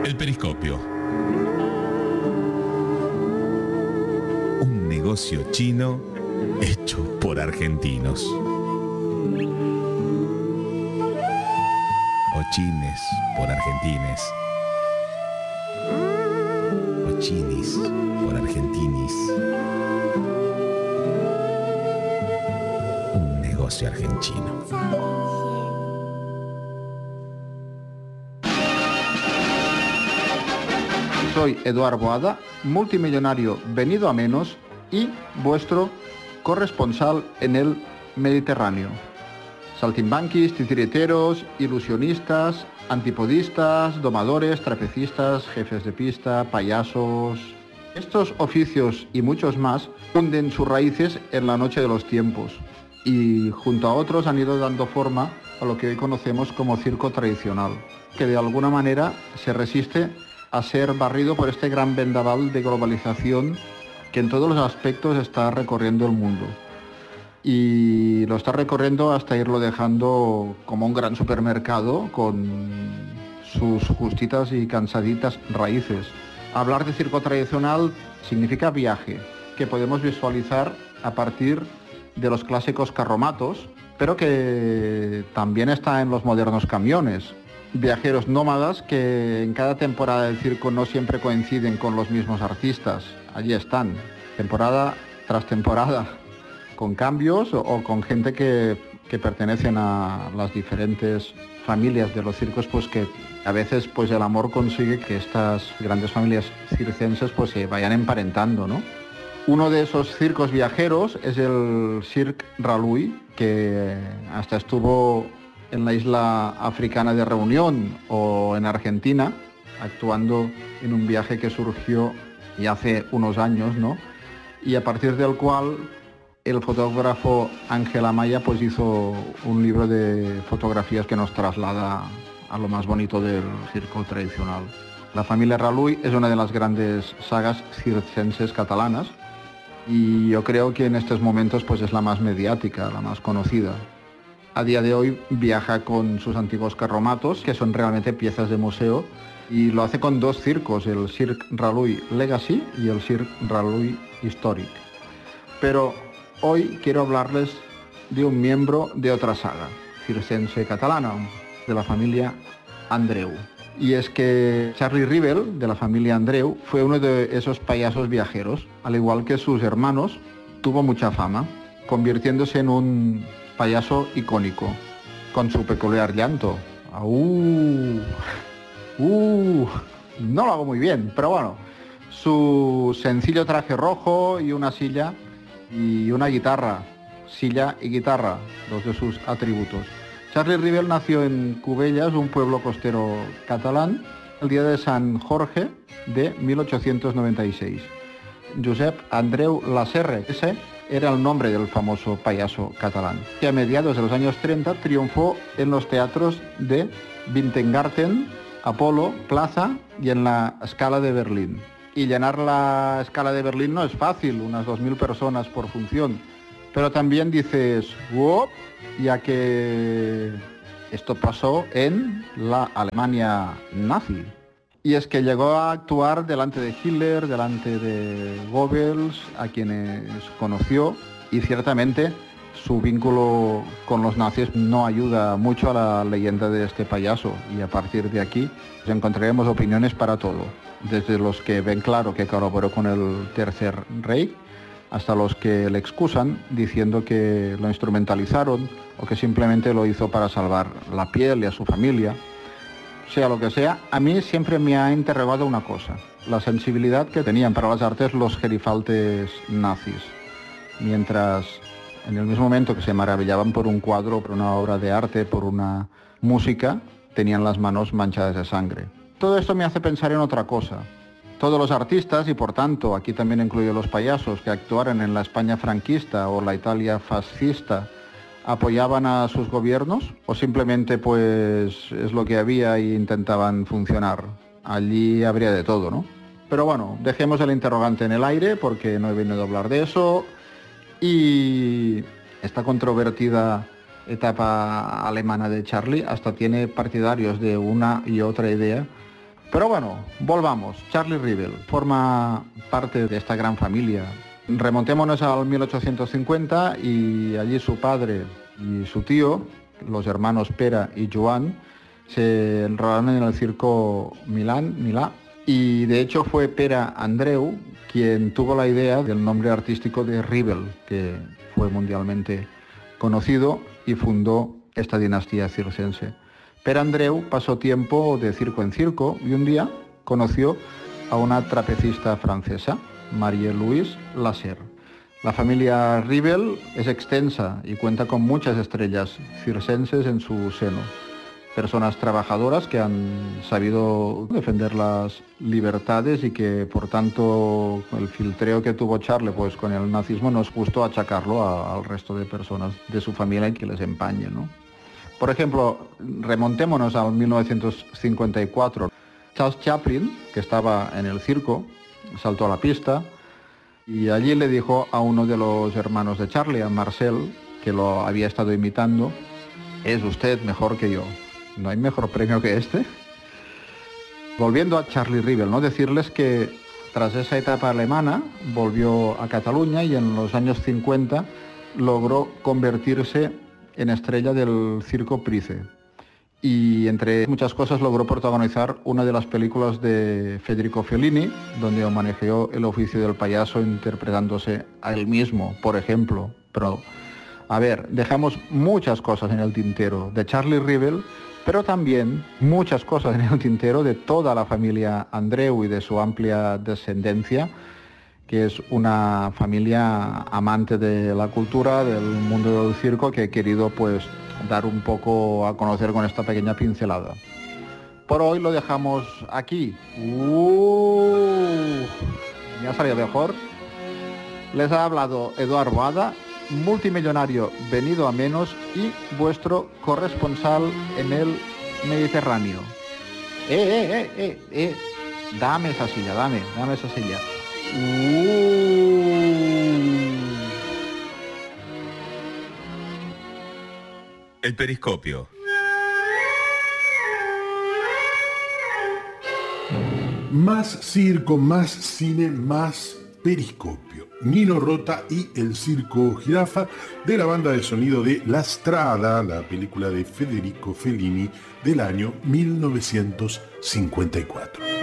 El Periscopio. Un negocio chino hecho por argentinos. O chines por argentines. O chinis por argentinis. Un negocio argentino. Soy Eduard Boada, multimillonario venido a menos y vuestro corresponsal en el Mediterráneo. Saltimbanquis, titiriteros, ilusionistas, antipodistas, domadores, trapecistas, jefes de pista, payasos... Estos oficios y muchos más hunden sus raíces en la noche de los tiempos y junto a otros han ido dando forma a lo que hoy conocemos como circo tradicional, que de alguna manera se resiste a ser barrido por este gran vendaval de globalización que en todos los aspectos está recorriendo el mundo. Y lo está recorriendo hasta irlo dejando como un gran supermercado con sus justitas y cansaditas raíces. Hablar de circo tradicional significa viaje, que podemos visualizar a partir de los clásicos carromatos, pero que también está en los modernos camiones. Viajeros nómadas que en cada temporada del circo no siempre coinciden con los mismos artistas. Allí están, temporada tras temporada, con cambios o con gente que pertenecen a las diferentes familias de los circos, pues que a veces pues el amor consigue que estas grandes familias circenses pues se vayan emparentando, ¿no? Uno de esos circos viajeros es el Cirque Rallui, que hasta estuvo en la isla africana de Reunión o en Argentina, actuando en un viaje que surgió ya hace unos años, ¿no? Y a partir del cual el fotógrafo Ángel Amaya pues hizo un libro de fotografías que nos traslada a lo más bonito del circo tradicional. La familia Rallui es una de las grandes sagas circenses catalanas y yo creo que en estos momentos pues es la más mediática, la más conocida. A día de hoy viaja con sus antiguos carromatos, que son realmente piezas de museo, y lo hace con dos circos, el Cirque Rallui Legacy y el Cirque Rallui Historic. Pero hoy quiero hablarles de un miembro de otra saga circense catalana, de la familia Andreu. Y es que Charlie Rivel, de la familia Andreu, fue uno de esos payasos viajeros. Al igual que sus hermanos, tuvo mucha fama, convirtiéndose en un payaso icónico, con su peculiar llanto. No lo hago muy bien, pero bueno. Su sencillo traje rojo y una silla y una guitarra. Silla y guitarra, dos de sus atributos. Charlie Rivel nació en Cubellas, un pueblo costero catalán, el día de San Jorge de 1896. Josep Andreu Lasserre, ese era el nombre del famoso payaso catalán, que a mediados de los años 30 triunfó en los teatros de Vintergarten, Apolo, Plaza y en la Scala de Berlín. Y llenar la Scala de Berlín no es fácil, unas 2.000 personas por función, pero también dices, ¡wow!, ya que esto pasó en la Alemania nazi. Y es que llegó a actuar delante de Hitler, delante de Goebbels, a quienes conoció, y ciertamente su vínculo con los nazis no ayuda mucho a la leyenda de este payaso, y a partir de aquí pues encontraremos opiniones para todo, desde los que ven claro que colaboró con el Tercer Reich, hasta los que le excusan diciendo que lo instrumentalizaron o que simplemente lo hizo para salvar la piel y a su familia. Sea lo que sea, a mí siempre me ha interrogado una cosa, la sensibilidad que tenían para las artes los gerifaltes nazis, mientras en el mismo momento que se maravillaban por un cuadro, por una obra de arte, por una música, tenían las manos manchadas de sangre. Todo esto me hace pensar en otra cosa. Todos los artistas, y por tanto aquí también incluyo los payasos que actuaron en la España franquista o la Italia fascista, ¿apoyaban a sus gobiernos o simplemente pues es lo que había e intentaban funcionar? Allí habría de todo, ¿no? Pero bueno, dejemos el interrogante en el aire porque no he venido a hablar de eso, y esta controvertida etapa alemana de Charlie hasta tiene partidarios de una y otra idea, Pero bueno, volvamos. Charlie Rivel forma parte de esta gran familia. Remontémonos al 1850 y allí su padre y su tío, los hermanos Pere y Joan, se enrolaron en el circo Milà, y de hecho fue Pere Andreu quien tuvo la idea del nombre artístico de Rivel, que fue mundialmente conocido y fundó esta dinastía circense. Pere Andreu pasó tiempo de circo en circo y un día conoció a una trapecista francesa, Marie-Louise Lasser. La familia Rivel es extensa y cuenta con muchas estrellas circenses en su seno. Personas trabajadoras que han sabido defender las libertades y que, por tanto, el filtreo que tuvo Charlie pues, con el nazismo no es justo achacarlo al resto de personas de su familia y que les empañe, ¿no? Por ejemplo, remontémonos al 1954. Charles Chaplin, que estaba en el circo, saltó a la pista y allí le dijo a uno de los hermanos de Charlie, a Marcel, que lo había estado imitando: «Es usted mejor que yo. ¿No hay mejor premio que este?». Volviendo a Charlie Rivel, ¿no? Decirles que tras esa etapa alemana volvió a Cataluña y en los años 50 logró convertirse en estrella del circo Price. Y entre muchas cosas logró protagonizar una de las películas de Federico Fellini, donde homenajeó el oficio del payaso interpretándose a él mismo, por ejemplo. Pero, a ver, dejamos muchas cosas en el tintero de Charlie Rivel, pero también muchas cosas en el tintero de toda la familia Andreu y de su amplia descendencia, que es una familia amante de la cultura, del mundo del circo, que he querido pues dar un poco a conocer con esta pequeña pincelada. Por hoy lo dejamos aquí. Me ha salido mejor. Les ha hablado Eduard Boada, multimillonario venido a menos y vuestro corresponsal en el Mediterráneo. Dame esa silla, dame esa silla. El periscopio. Más circo, más cine, más periscopio. Nino Rota y el circo Jirafa, de la banda de sonido de La Strada, la película de Federico Fellini del año 1954.